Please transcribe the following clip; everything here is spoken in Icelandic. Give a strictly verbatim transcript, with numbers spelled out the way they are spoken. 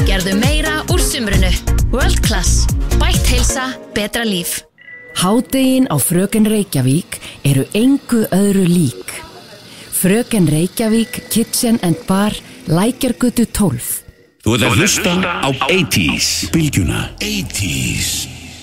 Gerðu meira úr sumrinu. World Class. Bætt heilsa, betra líf. Hádegin á Fröken Reykjavík eru engu öðru lík. Fröken Reykjavík Kitchen and Bar, Lækjargötu tólf. Þú ert að hlusta á eighties, bylgjuna eighties.